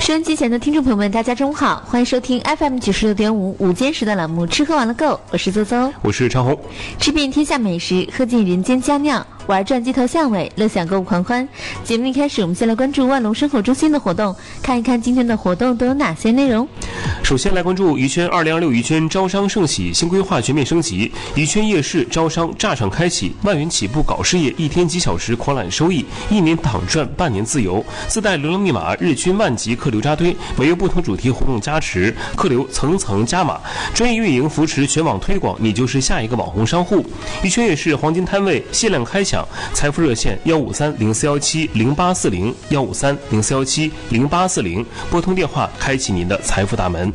收音机前的听众朋友们，大家中午好，欢迎收听 FM 96.5午间时段栏目《吃喝玩乐购》，我是邹邹， 我是长红。 吃遍天下美食，喝尽人间佳酿，玩转街头巷尾，乐享购物狂欢。节目一开始，我们先来关注万隆生活中心的活动，看一看今天的活动都有哪些内容。 首先来关注宜轩2026宜轩招商盛喜新规划全面升级，宜轩夜市招商炸场开启，1万元起步搞事业，1天几小时狂揽收益，1年躺赚，半年自由，自带流量密码，日均万级客流扎堆，每月不同主题活动加持，客流层层加码，专业运营扶持全网推广，你就是下一个网红商户。宜轩夜市黄金摊位限量开抢，财富热线15304170840，15304170840，拨通电话开启您的财富大门。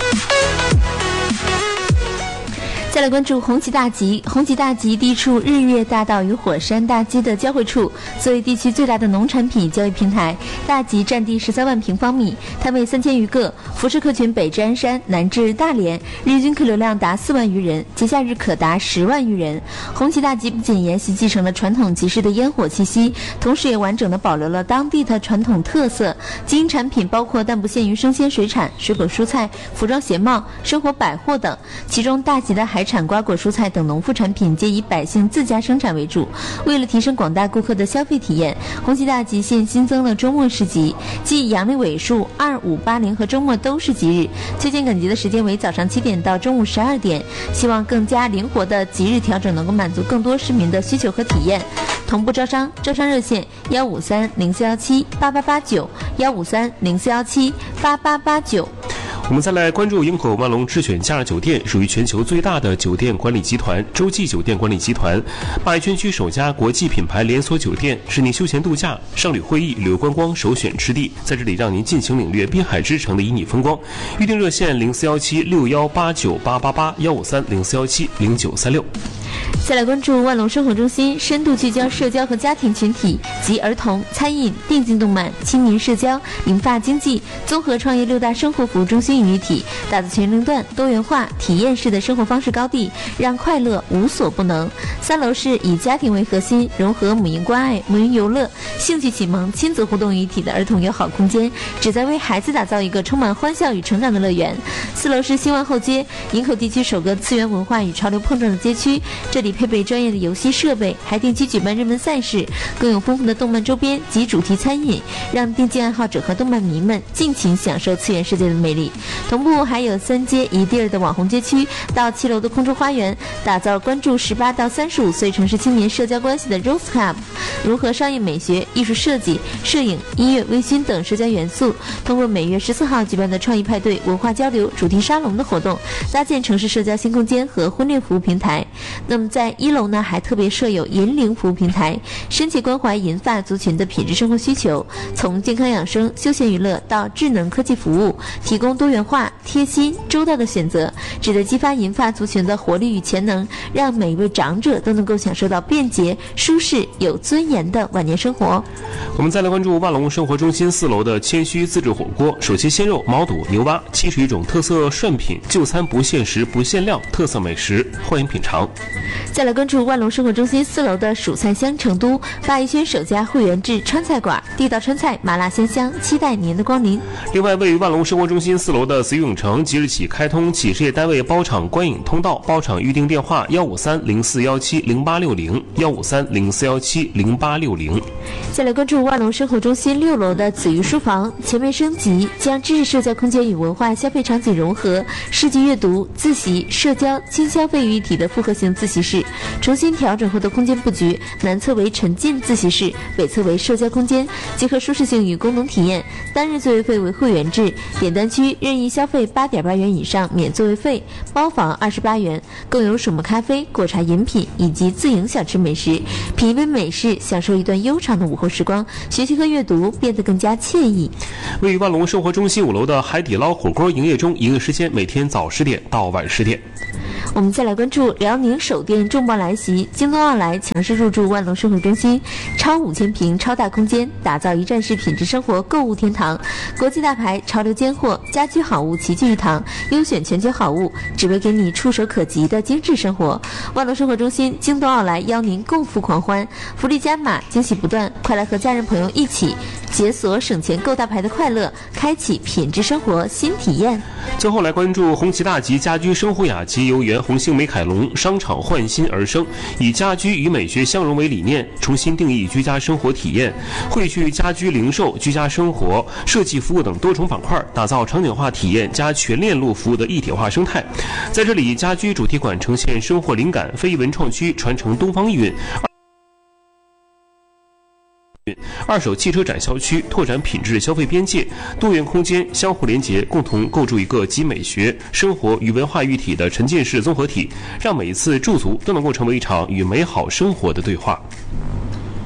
再来关注红旗大集。红旗大集地处日月大道与火山大街的交汇处，作为地区最大的农产品交易平台，大集占地13万平方米，摊位3000余个，辐射客群北至鞍山，南至大连，日均客流量达4万余人，节假日可达10万余人。红旗大集不仅沿袭继承了传统集市的烟火气息，同时也完整地保留了当地的传统特色。经营产品包括但不限于生鲜水产、水果蔬菜、服装鞋帽、生活百货等，其中大集的海产、瓜果蔬菜等农副产品皆以百姓自家生产为主。为了提升广大顾客的消费体验，红旗大集现新增了周末市集，即阳历尾数2、5、8、0和周末都是吉日，推荐赶集的时间为早上7点到中午12点，希望更加灵活的吉日调整能够满足更多市民的需求和体验。同步招商，招商热线15304178889，15304178889。 我们再来关注营口万隆智选假日酒店，属于全球最大的酒店管理集团洲际酒店管理集团，鲅鱼圈区首家国际品牌连锁酒店，是您休闲度假、商旅会议、旅游观光首选之地，在这里让您尽情领略滨海之城的旖旎风光。预订热线0417618988，15304170936。 再来关注万隆生活中心，深度聚焦社交和家庭群体及儿童、餐饮、电竞动漫、青年社交、银发经济综合创业6大生活服务中心于一体，打造全龄段多元化体验式的生活方式高地，让快乐无所不能。3楼是以家庭为核心，融合母婴关爱、母婴游乐、兴趣启蒙、亲子互动于一体的儿童友好空间，旨在为孩子打造一个充满欢笑与成长的乐园。4楼是新万后街，营口地区首个次元文化与潮流碰撞的街区，这里配备专业的游戏设备，还定期举办热门赛事，更有丰富的动漫周边及主题餐饮，让电竞爱好者和动漫迷们尽情享受次元世界的魅力。同步还有3街一地儿的网红街区到7楼的空中花园，打造关注18到35岁城市青年社交关系的 Rose Club， 融合商业美学、艺术设计、摄影、音乐、微醺等社交元素，通过每月14号举办的创意派对、文化交流、主题沙龙的活动，搭建城市社交新空间和婚恋服务平台。那么在1楼呢，还特别设有银龄服务平台，深切关怀银发族群的品质生活需求，从健康养生、休闲娱乐到智能科技服务，提供多元化、贴心、周到的选择，旨在激发银发族群的活力与潜能，让每一位长者都能够享受到便捷、舒适、有尊严的晚年生活。 我们再来关注万隆生活中心4楼的谦虚自制火锅，手切鲜肉、毛肚、牛蛙，71种特色涮品，就餐不限时不限量，特色美食，欢迎品尝。 再来关注万隆生活中心4楼的蜀菜香成都，鲅鱼圈首家会员制川菜馆，地道川菜，麻辣鲜香，期待您的光临。 另外，位于万隆生活中心4楼的紫永城即日起开通企事业单位包场观影通道，包场预订电话15304170860，15304170860。 再来关注万隆生活中心6楼的紫鱼书房，全面升级，将知识社交空间与文化消费场景融合，视觉阅读、自习、社交、轻消费于一体的复合型自习室，重新调整后的空间布局，南侧为沉浸自习室，北侧为社交空间，结合舒适性与功能体验。单日座位费为会员制，点单区任意消费8.8元以上免座位费，包房28元，更有手磨咖啡、果茶饮品以及自营小吃美食，品一杯美式，享受一段悠长的午后时光，学习和阅读变得更加惬意。 位于万隆生活中心5楼的海底捞火锅营业中，营业时间每天早10点到晚10点。 我们再来关注辽宁首店重磅来袭，京东奥莱强势入驻万隆生活中心，超5000平超大空间，打造一站式品质生活购物天堂，国际大牌、潮流尖货、家居好物齐聚一堂，优选全球好物，只为给你触手可及的精致生活。万隆生活中心、京东奥莱邀您共赴狂欢，福利加码，惊喜不断，快来和家人朋友一起解锁省钱购大牌的快乐，开启品质生活新体验。 最后来关注红旗大吉家居生活雅集由原红星美凯龙商场焕新而生，以家居与美学相融为理念，重新定义居家生活体验，汇聚家居零售、居家生活、设计服务等多重板块，打造场景化体验加全链路服务的一体化生态。在这里，家居主题馆呈现生活灵感，非遗文创区传承东方意蕴，二手汽车展销区拓展品质消费边界，多元空间相互连结，共同构筑一个集美学、生活与文化一体的沉浸式综合体，让每一次驻足都能够成为一场与美好生活的对话。